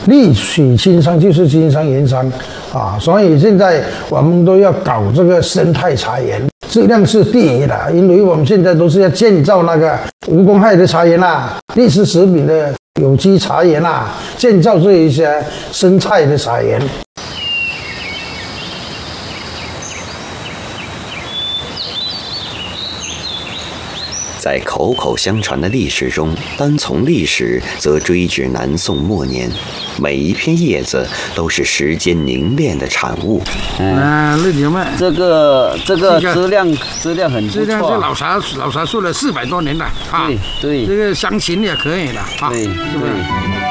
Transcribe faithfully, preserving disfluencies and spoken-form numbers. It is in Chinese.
绿水青山就是金山银山啊，所以现在我们都要搞这个生态茶园，质量是第一的，因为我们现在都是要建造那个无公害的茶园啦，绿色食品的有机茶园啦，建造这一些生态的茶园。 在口口相传的历史中，单从历史则追至南宋末年，每一片叶子都是时间凝练的产物。 啊，绿牛麦， 这个这个质量质量很不错， 质量是老茶老茶树了四百多年了啊， 对对， 这个香型也可以了啊， 对是不是？